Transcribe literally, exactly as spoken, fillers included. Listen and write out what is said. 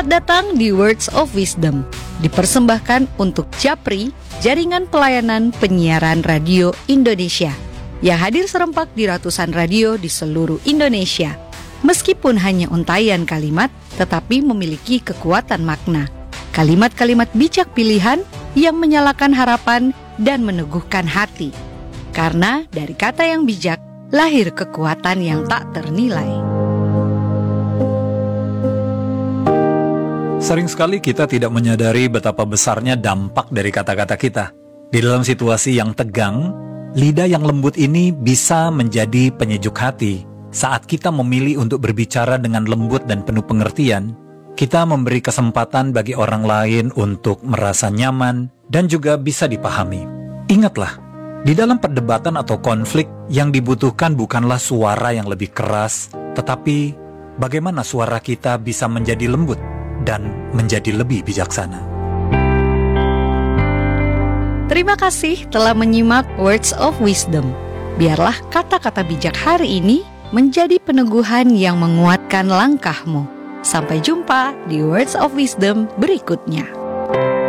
Selamat datang di Words of Wisdom, dipersembahkan untuk Japri, Jaringan Pelayanan Penyiaran Radio Indonesia, yang hadir serempak di ratusan radio di seluruh Indonesia. Meskipun hanya untayan kalimat, tetapi memiliki kekuatan makna. Kalimat-kalimat bijak pilihan yang menyalakan harapan dan meneguhkan hati. Karena dari kata yang bijak, lahir kekuatan yang tak ternilai. Sering sekali kita tidak menyadari betapa besarnya dampak dari kata-kata kita. Di dalam situasi yang tegang, lidah yang lembut ini bisa menjadi penyejuk hati. Saat kita memilih untuk berbicara dengan lembut dan penuh pengertian, kita memberi kesempatan bagi orang lain untuk merasa nyaman dan juga bisa dipahami. Ingatlah, di dalam perdebatan atau konflik yang dibutuhkan bukanlah suara yang lebih keras, tetapi bagaimana suara kita bisa menjadi lembut dan menjadi lebih bijaksana. Terima kasih telah menyimak Words of Wisdom. Biarlah kata-kata bijak hari ini menjadi peneguhan yang menguatkan langkahmu. Sampai jumpa di Words of Wisdom berikutnya.